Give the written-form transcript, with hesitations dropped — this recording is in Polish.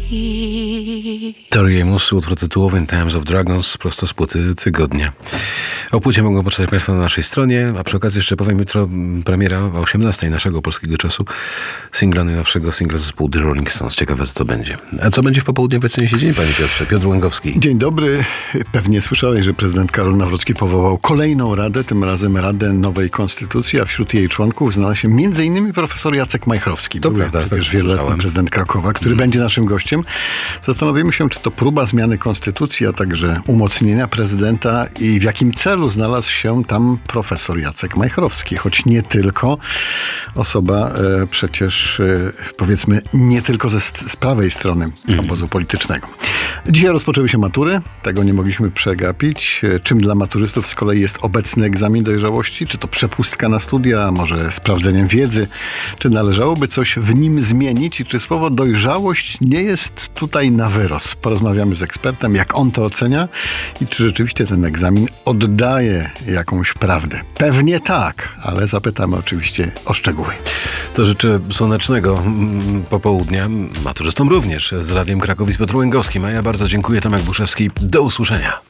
Tori Amos, utwór tytułowy In Times of Dragons, prosto z płyty Tygodnia. O płycie mogą poczytać Państwo na naszej stronie, a przy okazji jeszcze powiem, jutro premiera o 18:00 naszego polskiego czasu singla, najnowszego singla zespołu The Rolling Stones. Ciekawe, co to będzie. A co będzie w popołudniowy dzień, Panie Piotrze? Piotr Łęgowski. Dzień dobry. Pewnie słyszałeś, że prezydent Karol Nawrocki powołał kolejną radę, tym razem Radę Nowej Konstytucji, a wśród jej członków znalazł się m.in. profesor Jacek Majchrowski. To prawda, przecież wieloletni prezydent Krakowa, który będzie naszym gościem. Zastanowimy się, czy to próba zmiany konstytucji, a także umocnienia prezydenta i w jakim celu znalazł się tam profesor Jacek Majchrowski. Choć nie tylko osoba przecież powiedzmy nie tylko z prawej strony obozu politycznego. Dzisiaj rozpoczęły się matury. Tego nie mogliśmy przegapić. Czym dla maturzystów z kolei jest obecny egzamin dojrzałości? Czy to przepustka na studia? Może sprawdzeniem wiedzy? Czy należałoby coś w nim zmienić? I czy słowo dojrzałość nie jest tutaj na wyrost? Porozmawiamy z ekspertem, jak on to ocenia i czy rzeczywiście ten egzamin oddaje jakąś prawdę. Pewnie tak, ale zapytamy oczywiście o szczegóły. To życzę słonecznego popołudnia, maturzystom również, z Radiem Kraków i z Piotrem Łęgowskim. A ja bardzo dziękuję, Tomek Buszewski. Do usłyszenia.